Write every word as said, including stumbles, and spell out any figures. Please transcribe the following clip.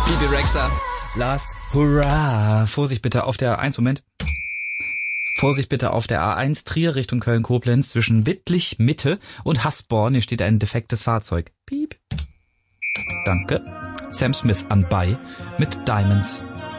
Bibi Rexha. Last Hurrah. Vorsicht bitte auf der eins, Moment. Vorsicht bitte auf der A eins Trier Richtung Köln-Koblenz zwischen Wittlich Mitte und Hasborn. Hier steht ein defektes Fahrzeug. Piep. Danke. Sam Smith an bei mit Diamonds.